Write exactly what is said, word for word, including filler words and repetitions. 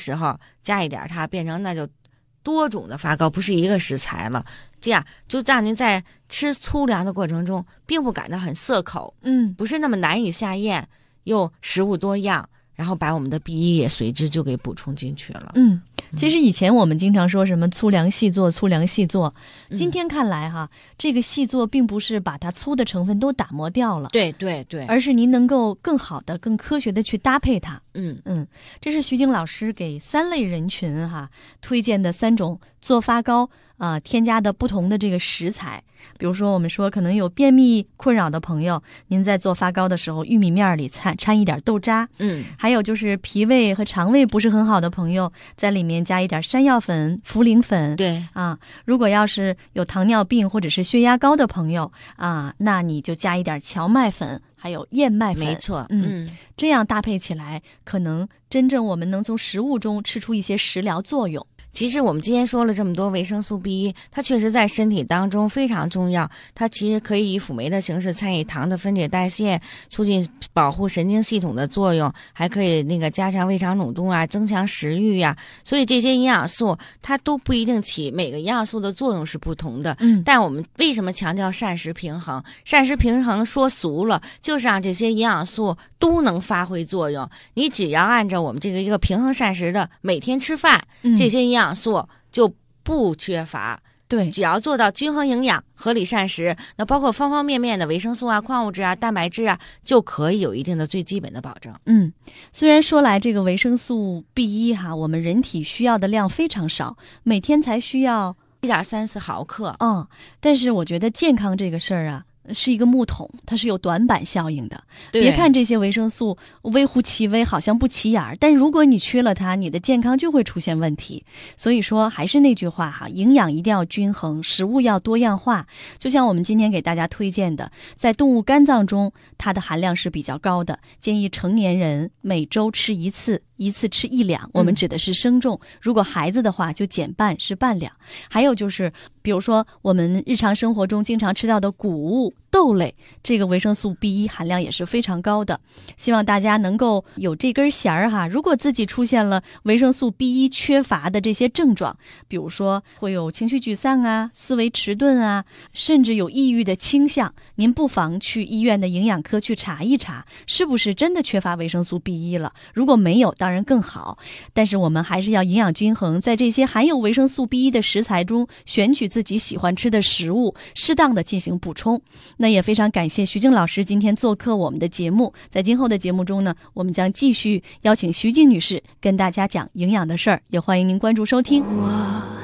时候加一点它，变成那就多种的发糕，不是一个食材了。这样就让您在吃粗粮的过程中，并不感到很涩口， 嗯， 不是那么难以下咽，又食物多样，然后把我们的 B 一 也随之就给补充进去了。 嗯，其实以前我们经常说什么粗粮细做，粗粮细做， 嗯今天看来哈，这个细做并不是把它粗的成分都打磨掉了， 对对对， 而是您能够更好的、更科学的去搭配它。 嗯嗯，这是徐静老师给三类人群哈推荐的三种做发糕啊、呃、添加的不同的这个食材。比如说我们说可能有便秘困扰的朋友，您在做发糕的时候，玉米面里掺掺一点豆渣， 嗯， 还有就是脾胃和肠胃不是很好的朋友，在里面加一点山药粉、茯苓粉。 对啊，如果要是有糖尿病或者是血压高的朋友啊，那你就加一点荞麦粉。还有燕麦粉， 没错， 嗯，嗯这样搭配起来，可能真正我们能从食物中吃出一些食疗作用。 其实我们今天说了这么多维生素 B 一，它确实在身体当中非常重要。它其实可以以辅酶的形式参与糖的分解代谢，促进保护神经系统的作用，还可以那个加强胃肠蠕动啊，增强食欲呀、啊。所以这些营养素它都不一定起，每个营养素的作用是不同的。 嗯， 但我们为什么强调膳食平衡？膳食平衡说俗了，就是让这些营养素都能发挥作用。你只要按照我们这个一个平衡膳食的每天吃饭， 嗯、 这些营养素就不缺乏。 对， 只要做到均衡营养、合理膳食，那包括方方面面的维生素啊、矿物质啊、蛋白质啊，就可以有一定的最基本的保证。 嗯，虽然说来这个维生素 B 一 哈，我们人体需要的量非常少，每天才需要一点三四毫克。 嗯，但是我觉得健康这个事儿啊，是一个木桶，它是有短板效应的。别看这些维生素微乎其微，好像不起眼儿，但如果你缺了它，你的健康就会出现问题。所以说还是那句话哈，营养一定要均衡，食物要多样化。就像我们今天给大家推荐的，在动物肝脏中它的含量是比较高的，建议成年人每周吃一次，一次吃一两，我们指的是生重、嗯、如果孩子的话就减半，是半两。还有就是比如说我们日常生活中经常吃到的谷物豆类，这个维生素 B 一 含量也是非常高的。希望大家能够有这根弦儿哈，如果自己出现了维生素 B 一 缺乏的这些症状，比如说会有情绪沮丧啊、思维迟钝啊，甚至有抑郁的倾向，您不妨去医院的营养科去查一查，是不是真的缺乏维生素 B 一 了。如果没有，当然更好，但是我们还是要营养均衡，在这些含有维生素 B 一 的食材中选取自己喜欢吃的食物，适当的进行补充。那也非常感谢徐静老师今天做客我们的节目，在今后的节目中呢，我们将继续邀请徐静女士跟大家讲营养的事儿，也欢迎您关注收听。